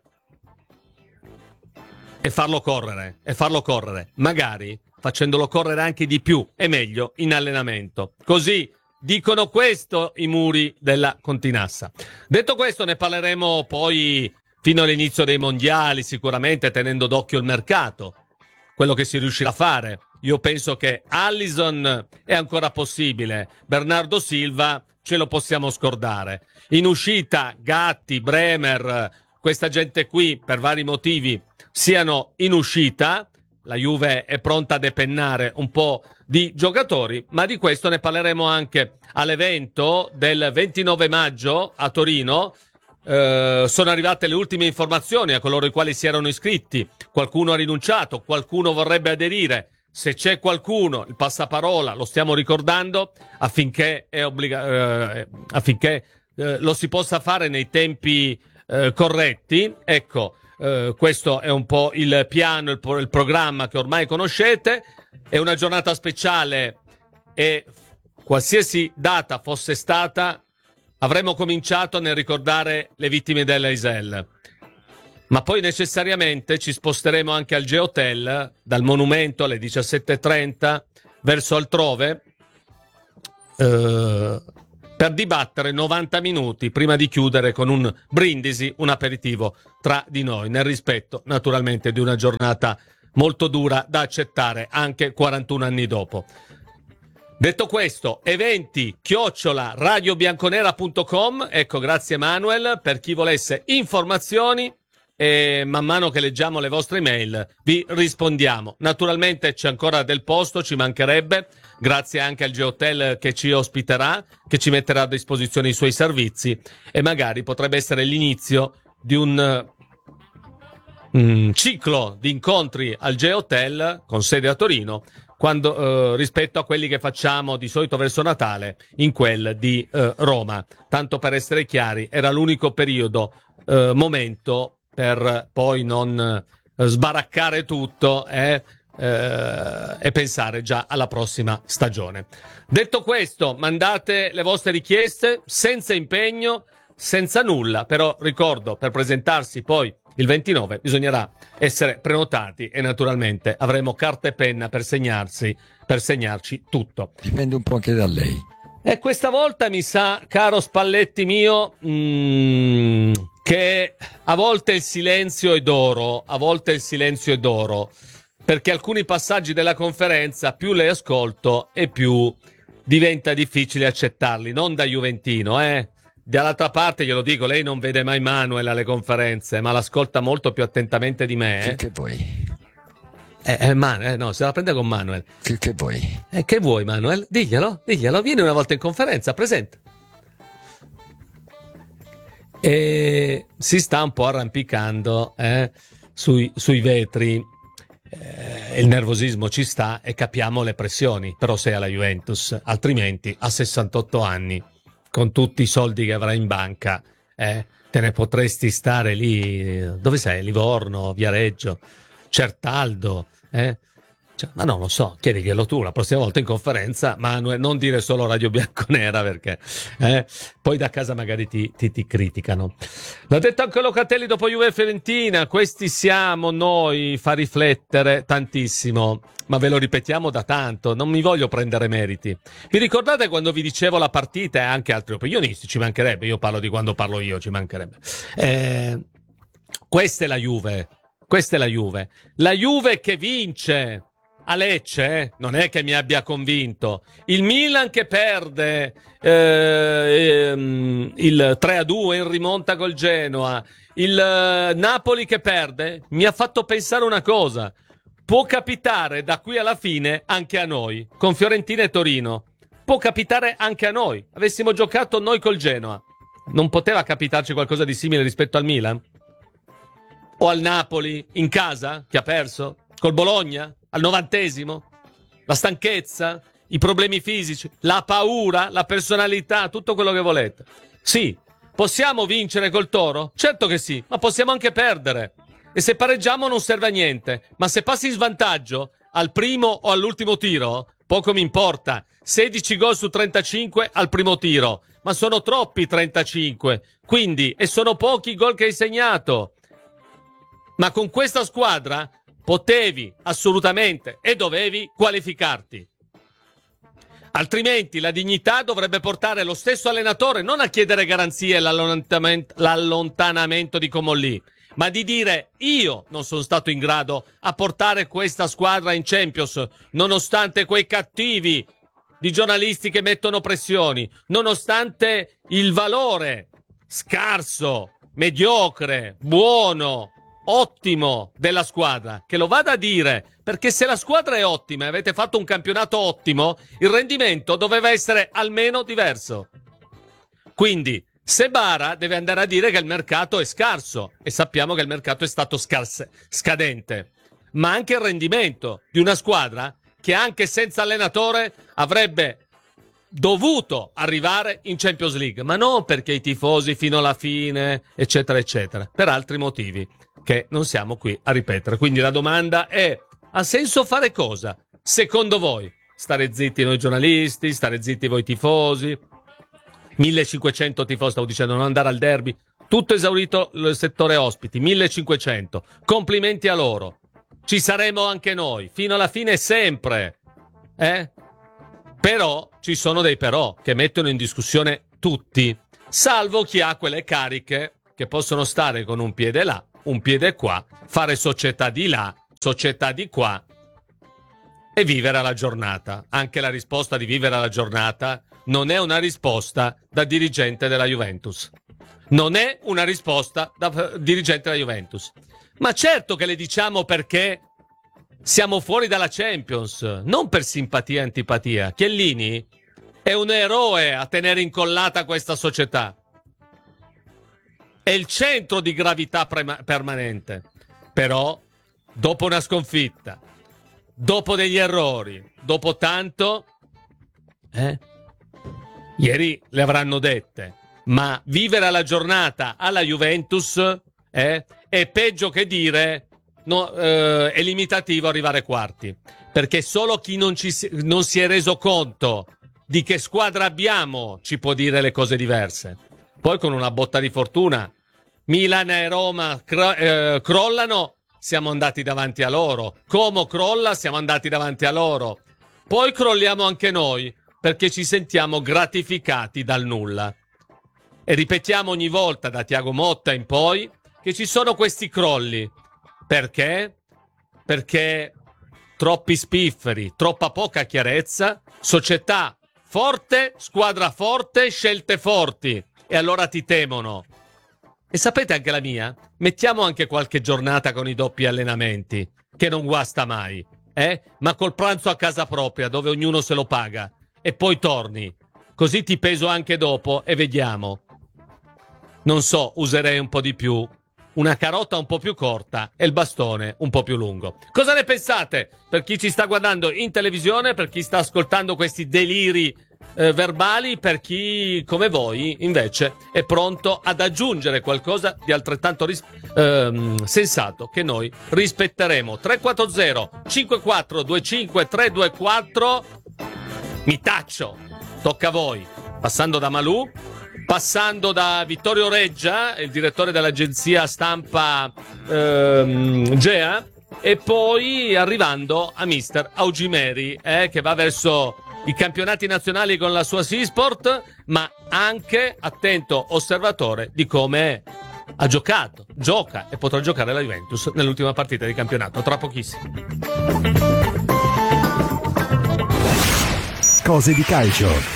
Speaker 3: e farlo correre, e farlo correre, magari facendolo correre anche di più e meglio in allenamento. Così dicono questo i muri della Continassa. Detto questo, ne parleremo poi fino all'inizio dei mondiali, sicuramente tenendo d'occhio il mercato, quello che si riuscirà a fare. Io penso che Alisson è ancora possibile, Bernardo Silva ce lo possiamo scordare. In uscita Gatti, Bremer, questa gente qui per vari motivi siano in uscita. La Juve è pronta a depennare un po' di giocatori, ma di questo ne parleremo anche all'evento del ventinove maggio a Torino. Eh, sono arrivate le ultime informazioni a coloro i quali si erano iscritti. Qualcuno ha rinunciato, qualcuno vorrebbe aderire. se c'è qualcuno, il passaparola lo stiamo ricordando affinché, è obbliga- eh, affinché eh, lo si possa fare nei tempi eh, corretti. Ecco, eh, questo è un po' il piano, il, il programma che ormai conoscete. È una giornata speciale e qualsiasi data fosse stata, avremmo cominciato nel ricordare le vittime dell'Eisel. Ma poi necessariamente ci sposteremo anche al Geotel, dal monumento alle diciassette e trenta verso altrove, eh, per dibattere novanta minuti prima di chiudere con un brindisi, un aperitivo tra di noi, nel rispetto naturalmente di una giornata molto dura da accettare anche quarantuno anni dopo. Detto questo, eventi chiocciola radiobianconera punto com, ecco, grazie Manuel, per chi volesse informazioni, e man mano che leggiamo le vostre email vi rispondiamo. Naturalmente c'è ancora del posto, ci mancherebbe, grazie anche al Geotel che ci ospiterà, che ci metterà a disposizione i suoi servizi, e magari potrebbe essere l'inizio di un mm, ciclo di incontri al Geotel con sede a Torino, quando, eh, rispetto a quelli che facciamo di solito verso Natale in quel di eh, Roma. Tanto per essere chiari, era l'unico periodo, eh, momento per poi non eh, sbaraccare tutto eh, eh, e pensare già alla prossima stagione. Detto questo, mandate le vostre richieste senza impegno, senza nulla, però ricordo, per presentarsi poi il ventinove bisognerà essere prenotati e naturalmente avremo carta e penna per segnarsi, per segnarci tutto.
Speaker 11: Dipende un po' anche da lei.
Speaker 3: E questa volta mi sa, caro Spalletti mio, mm, che a volte il silenzio è d'oro, a volte il silenzio è d'oro, perché alcuni passaggi della conferenza più le ascolto e più diventa difficile accettarli, non da juventino, eh. Dall'altra parte glielo dico, lei non vede mai Manuel alle conferenze, ma l'ascolta molto più attentamente di me. Eh.
Speaker 11: Che, che vuoi?
Speaker 3: Eh, eh, Man- eh, no, se la prende con Manuel.
Speaker 11: Che, che vuoi?
Speaker 3: Eh, che vuoi, Manuel? Diglielo, diglielo, vieni una volta in conferenza, presenta. E si sta un po' arrampicando eh, sui, sui vetri. Eh, il nervosismo ci sta e capiamo le pressioni, però sei alla Juventus, altrimenti a sessantotto anni, con tutti i soldi che avrai in banca, eh, te ne potresti stare lì, dove sei? Livorno, Viareggio, Certaldo, eh? Cioè, ma no, lo so, chiediglielo tu la prossima volta in conferenza, Manuel, non dire solo Radio Bianconera, perché eh, poi da casa magari ti, ti, ti criticano. L'ha detto anche Locatelli dopo Juve Fiorentina, questi siamo noi, fa riflettere tantissimo, ma ve lo ripetiamo da tanto, non mi voglio prendere meriti. Vi ricordate quando vi dicevo la partita e anche altri opinionisti, ci mancherebbe, io parlo di quando parlo io, ci mancherebbe. Eh, questa è la Juve, questa è la Juve, la Juve che vince a Lecce, eh? Non è che mi abbia convinto. Il Milan che perde eh, ehm, il tre a due in rimonta col Genoa, il eh, Napoli che perde, mi ha fatto pensare una cosa: può capitare da qui alla fine anche a noi, con Fiorentina e Torino. Può capitare anche a noi. Avessimo giocato noi col Genoa, non poteva capitarci qualcosa di simile rispetto al Milan? O al Napoli in casa, che ha perso? Col Bologna? Al novantesimo? La stanchezza, i problemi fisici, la paura, la personalità, tutto quello che volete. Sì, possiamo vincere col Toro? Certo che sì, ma possiamo anche perdere. E se pareggiamo non serve a niente. Ma se passi in svantaggio al primo o all'ultimo tiro, poco mi importa. sedici gol su trentacinque al primo tiro. Ma sono troppi trentacinque. Quindi, e sono pochi i gol che hai segnato. Ma con questa squadra potevi assolutamente e dovevi qualificarti. Altrimenti la dignità dovrebbe portare lo stesso allenatore non a chiedere garanzie e l'allontanamento, l'allontanamento di Comolli, ma di dire: io non sono stato in grado a portare questa squadra in Champions, nonostante quei cattivi di giornalisti che mettono pressioni, nonostante il valore scarso, mediocre, buono, ottimo della squadra, che lo vada a dire, perché se la squadra è ottima e avete fatto un campionato ottimo, il rendimento doveva essere almeno diverso. Quindi se Bara deve andare a dire che il mercato è scarso, e sappiamo che il mercato è stato scarse, scadente, ma anche il rendimento di una squadra che anche senza allenatore avrebbe dovuto arrivare in Champions League, ma non perché i tifosi fino alla fine, eccetera, eccetera, per altri motivi che non siamo qui a ripetere. Quindi la domanda è: ha senso fare cosa? Secondo voi? Stare zitti noi giornalisti, stare zitti voi tifosi, millecinquecento tifosi, stavo dicendo, non andare al derby, tutto esaurito il settore ospiti, millecinquecento, complimenti a loro, ci saremo anche noi, fino alla fine sempre, eh? Però ci sono dei però che mettono in discussione tutti, salvo chi ha quelle cariche che possono stare con un piede là, un piede qua, fare società di là, società di qua e vivere alla giornata. Anche la risposta di vivere alla giornata non è una risposta da dirigente della Juventus. Non è una risposta da dirigente della Juventus. Ma certo che le diciamo perché siamo fuori dalla Champions, non per simpatia e antipatia. Chiellini è un eroe a tenere incollata questa società. È il centro di gravità prema- permanente. Però, dopo una sconfitta, dopo degli errori, dopo tanto, eh, ieri le avranno dette, ma vivere alla giornata alla Juventus eh, è peggio che dire no, eh, è limitativo arrivare quarti, perché solo chi non, ci si, non si è reso conto di che squadra abbiamo ci può dire le cose diverse. Poi con una botta di fortuna Milan e Roma cro- eh, crollano, siamo andati davanti a loro. Como crolla, siamo andati davanti a loro. Poi crolliamo anche noi, perché ci sentiamo gratificati dal nulla. E ripetiamo ogni volta, da Thiago Motta in poi, che ci sono questi crolli. Perché? Perché troppi spifferi, troppa poca chiarezza, società forte, squadra forte, scelte forti. E allora ti temono. E sapete anche la mia? Mettiamo anche qualche giornata con i doppi allenamenti, che non guasta mai, eh? Ma col pranzo a casa propria, dove ognuno se lo paga, e poi torni. Così ti peso anche dopo e vediamo. Non so, userei un po' di più, una carota un po' più corta e il bastone un po' più lungo. Cosa ne pensate? Per chi ci sta guardando in televisione, per chi sta ascoltando questi deliri Eh, verbali, per chi come voi invece è pronto ad aggiungere qualcosa di altrettanto ris- ehm, sensato, che noi rispetteremo. Tre quattro zero cinque quattro due cinque tre due quattro. Mi taccio, tocca a voi, passando da Malù, passando da Vittorio Reggia, il direttore dell'agenzia stampa ehm, Gea, e poi arrivando a mister Augimeri, eh, che va verso i campionati nazionali con la sua Seasport, ma anche attento osservatore di come ha giocato, gioca e potrà giocare la Juventus nell'ultima partita di campionato, tra pochissimo.
Speaker 9: Cose di calcio.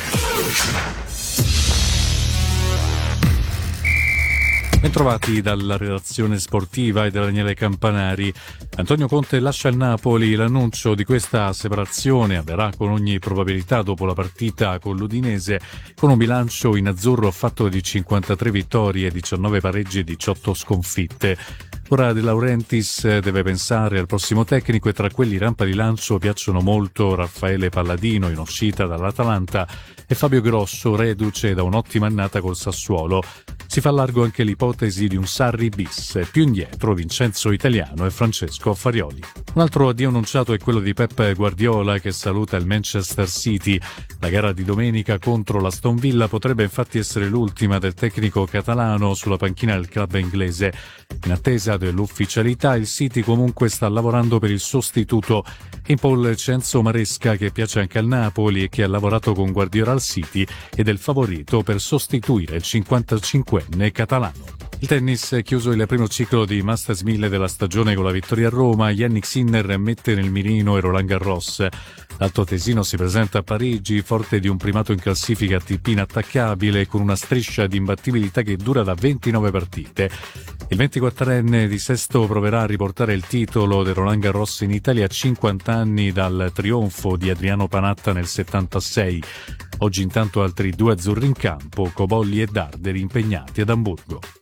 Speaker 8: Bentrovati dalla redazione sportiva e da Daniele Campanari. Antonio Conte lascia il Napoli. L'annuncio di questa separazione avverrà con ogni probabilità dopo la partita con l'Udinese, con un bilancio in azzurro fatto di cinquantatré vittorie, diciannove pareggi e diciotto sconfitte. Ora De Laurentiis deve pensare al prossimo tecnico e tra quelli rampa di lancio piacciono molto Raffaele Palladino, in uscita dall'Atalanta, e Fabio Grosso, reduce da un'ottima annata col Sassuolo. Si fa largo anche l'ipotesi di un Sarri bis, più indietro Vincenzo Italiano e Francesco Farioli. Un altro addio annunciato è quello di Pep Guardiola, che saluta il Manchester City. La gara di domenica contro l'Aston Villa potrebbe infatti essere l'ultima del tecnico catalano sulla panchina del club inglese. In attesa dell'ufficialità, il City comunque sta lavorando per il sostituto. In Paul Cenzo Maresca, che piace anche al Napoli e che ha lavorato con Guardiola al City, ed è il favorito per sostituire il cinquantacinquenne catalano. Il tennis è chiuso il primo ciclo di Masters mille della stagione con la vittoria a Roma. Jannik Sinner mette nel mirino e Roland Garros. L'altoatesino si presenta a Parigi forte di un primato in classifica A T P inattaccabile, con una striscia di imbattibilità che dura da ventinove partite. Il ventiquattrenne di Sesto proverà a riportare il titolo del Roland Garros in Italia a cinquanta anni dal trionfo di Adriano Panatta nel settantasei. Oggi intanto altri due azzurri in campo, Cobolli e Darderi, impegnati ad Amburgo.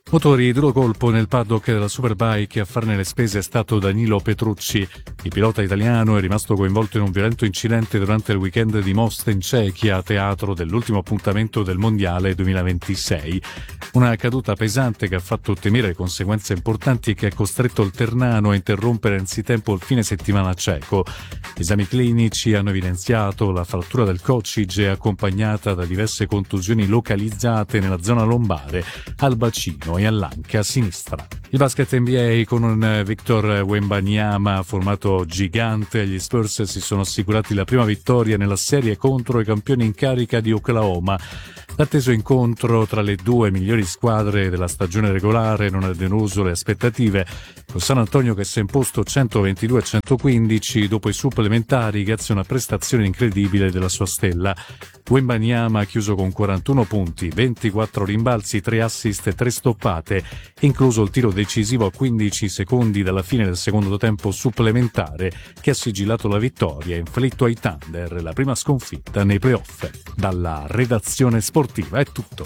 Speaker 8: Motori duro colpo nel paddock della Superbike. A farne le spese è stato Danilo Petrucci. Il pilota italiano è rimasto coinvolto in un violento incidente durante il weekend di Most in Cechia, teatro dell'ultimo appuntamento del Mondiale duemilaventisei. Una caduta pesante che ha fatto temere conseguenze importanti e che ha costretto il Ternano a interrompere anzitempo il fine settimana ceco. Esami clinici hanno evidenziato la frattura del coccige accompagnata da diverse contusioni localizzate nella zona lombare, al bacino e all'anca sinistra. Il basket N B A con un Victor Wembanyama formato gigante. Gli Spurs si sono assicurati la prima vittoria nella serie contro i campioni in carica di Oklahoma. L'atteso incontro tra le due migliori squadre della stagione regolare non ha deluso le aspettative, con San Antonio che si è imposto centoventidue a centoquindici dopo i supplementari grazie a una prestazione incredibile della sua stella. Wembanyama ha chiuso con quarantuno punti, ventiquattro rimbalzi, tre assist e tre stoppate, incluso il tiro decisivo a quindici secondi dalla fine del secondo tempo supplementare che ha sigillato la vittoria e inflitto ai Thunder la prima sconfitta nei playoff. Dalla redazione sportiva è tutto.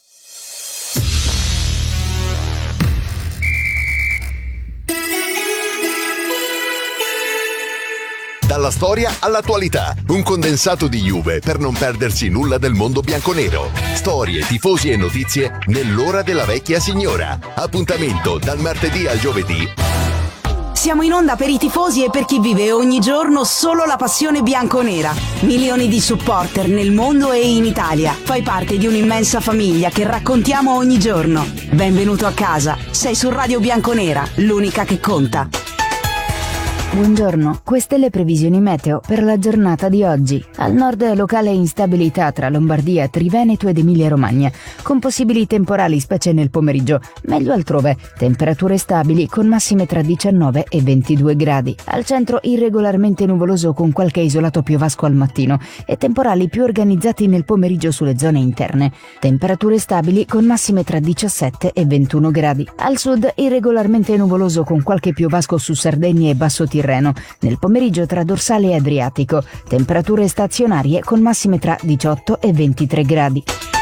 Speaker 9: Dalla storia all'attualità, un condensato di Juve per non perdersi nulla del mondo bianconero. Storie, tifosi e notizie nell'ora della vecchia signora. Appuntamento dal martedì al giovedì.
Speaker 10: Siamo in onda per i tifosi e per chi vive ogni giorno solo la passione bianconera. Milioni di supporter nel mondo e in Italia. Fai parte di un'immensa famiglia che raccontiamo ogni giorno. Benvenuto a casa. Sei su Radio Bianconera, l'unica che conta.
Speaker 7: Buongiorno, queste le previsioni meteo per la giornata di oggi. Al nord locale instabilità tra Lombardia, Triveneto ed Emilia-Romagna, con possibili temporali specie nel pomeriggio, meglio altrove. Temperature stabili con massime tra diciannove e ventidue gradi. Al centro irregolarmente nuvoloso con qualche isolato piovasco al mattino e temporali più organizzati nel pomeriggio sulle zone interne. Temperature stabili con massime tra diciassette e ventuno gradi. Al sud irregolarmente nuvoloso con qualche piovasco su Sardegna e Basso Tirreno. Nel pomeriggio tra dorsale e Adriatico, temperature stazionarie con massime tra diciotto e ventitré gradi.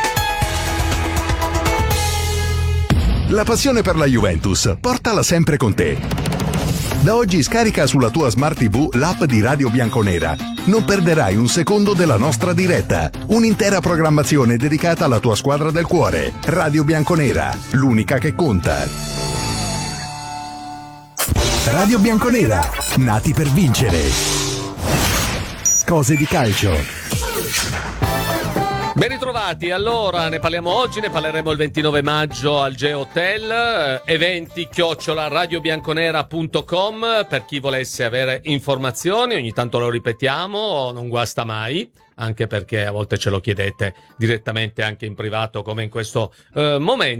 Speaker 9: La passione per la Juventus, portala sempre con te. Da oggi scarica sulla tua Smart tivù l'app di Radio Bianconera. Non perderai un secondo della nostra diretta. Un'intera programmazione dedicata alla tua squadra del cuore. Radio Bianconera, l'unica che conta. Radio Bianconera, nati per vincere. Cose di calcio.
Speaker 3: Ben ritrovati, allora ne parliamo oggi, ne parleremo il ventinove maggio al Geo Hotel, eventi chiocciola radiobianconera punto com per chi volesse avere informazioni, ogni tanto lo ripetiamo, non guasta mai, anche perché a volte ce lo chiedete direttamente anche in privato come in questo eh,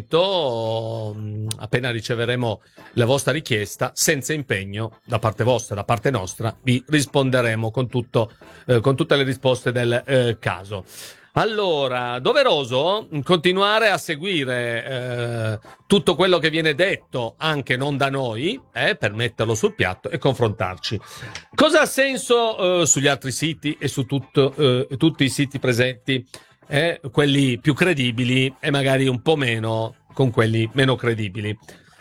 Speaker 3: momento. Appena riceveremo la vostra richiesta, senza impegno da parte vostra, da parte nostra, vi risponderemo con tutto, eh, con tutte le risposte del eh, caso. Allora, doveroso continuare a seguire eh, tutto quello che viene detto, anche non da noi, eh, per metterlo sul piatto e confrontarci. Cosa ha senso eh, sugli altri siti e su tutto, eh, tutti i siti presenti, eh, quelli più credibili e magari un po' meno con quelli meno credibili?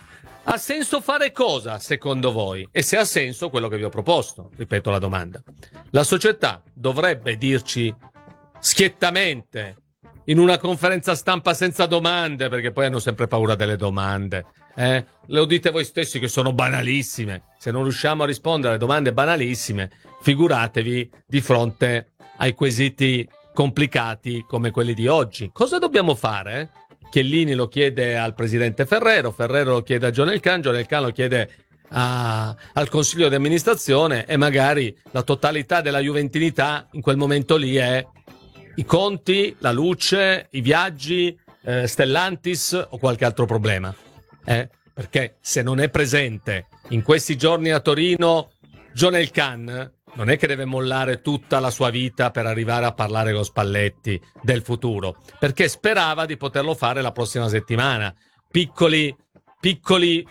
Speaker 3: Ha senso fare cosa, secondo voi? E se ha senso quello che vi ho proposto? Ripeto la domanda. La società dovrebbe dirci schiettamente in una conferenza stampa senza domande, perché poi hanno sempre paura delle domande, eh? Lo dite voi stessi che sono banalissime. Se non riusciamo a rispondere alle domande banalissime, figuratevi di fronte ai quesiti complicati come quelli di oggi. Cosa dobbiamo fare? Chiellini lo chiede al presidente Ferrero, Ferrero lo chiede a John Elkann, John Elkann lo chiede a, al consiglio di amministrazione, e magari la totalità della juventinità in quel momento lì è i conti, la luce, i viaggi, eh, Stellantis o qualche altro problema. Eh? Perché se non è presente in questi giorni a Torino John Elkann, non è che deve mollare tutta la sua vita per arrivare a parlare con Spalletti del futuro, perché sperava di poterlo fare la prossima settimana. Piccoli, piccoli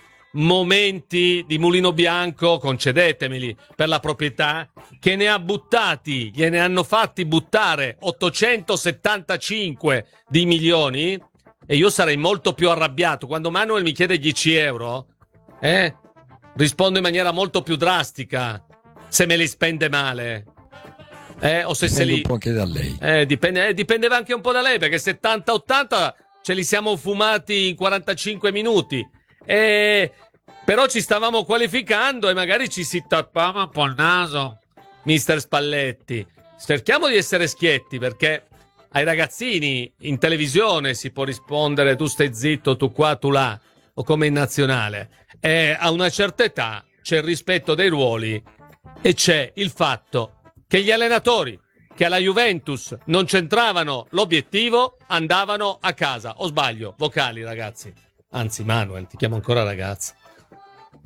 Speaker 3: momenti di mulino bianco, concedetemeli, per la proprietà, che ne ha buttati, gliene hanno fatti buttare ottocentosettantacinque di milioni, e io sarei molto più arrabbiato. Quando Manuel mi chiede dieci euro, eh, rispondo in maniera molto più drastica se me li spende male. Eh, o se se li...
Speaker 11: un po' anche da lei.
Speaker 3: Eh, dipende, eh, dipendeva anche un po' da lei, perché settanta ottanta ce li siamo fumati in quarantacinque minuti. Eh, però ci stavamo qualificando e magari ci si tappava un po' il naso, mister Spalletti. Cerchiamo di essere schietti, perché ai ragazzini in televisione si può rispondere tu stai zitto, tu qua, tu là, o come in nazionale. E a una certa età c'è il rispetto dei ruoli e c'è il fatto che gli allenatori che alla Juventus non c'entravano l'obiettivo andavano a casa. O sbaglio? Vocali, ragazzi. Anzi, Manuel, ti chiamo ancora ragazzi.